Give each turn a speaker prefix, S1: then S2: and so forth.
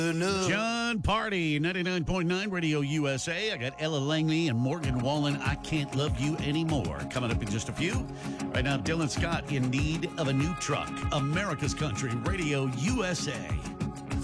S1: John Party, 99.9 Radio USA. I got Ella Langley and Morgan Wallen. I Can't Love You Anymore. Coming up in just a few. Right now, Dylan Scott, In Need of a New Truck. America's Country, Radio USA.